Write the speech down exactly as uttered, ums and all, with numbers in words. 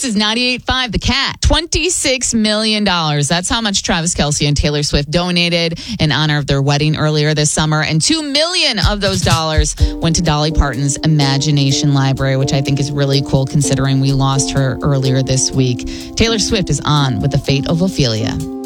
is ninety-eight point five The Cat. twenty-six million dollars. That's how much Travis Kelce and Taylor Swift donated in honor of their wedding earlier this summer. And two million dollars of those dollars went to Dolly Parton's Imagination Library, which I think is really cool considering we lost her earlier this week. Taylor Swift is on with The Fate of Ophelia.